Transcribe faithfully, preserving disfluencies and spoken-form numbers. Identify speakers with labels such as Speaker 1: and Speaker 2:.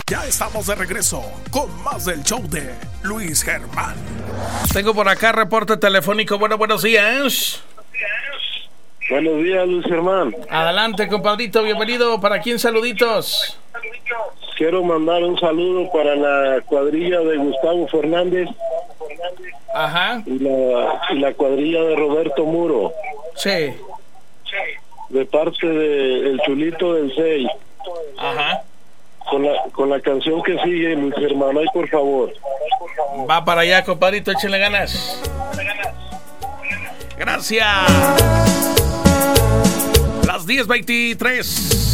Speaker 1: Ya estamos de regreso con más del show de Luis Germán.
Speaker 2: Tengo por acá reporte telefónico. Bueno, buenos días.
Speaker 3: Buenos días, Luis Germán.
Speaker 2: Adelante, compadrito, bienvenido. ¿Para quién saluditos?
Speaker 3: Quiero mandar un saludo para la cuadrilla de Gustavo Fernández.
Speaker 2: Ajá.
Speaker 3: Y la, y la cuadrilla de Roberto Muro.
Speaker 2: Sí.
Speaker 3: De parte de El Chulito del seis.
Speaker 2: Ajá.
Speaker 3: Con la, con la canción que sigue, Luis Germán, ay, por favor.
Speaker 2: Va para allá, compadrito, échenle ganas. Gracias. Las diez veintitrés.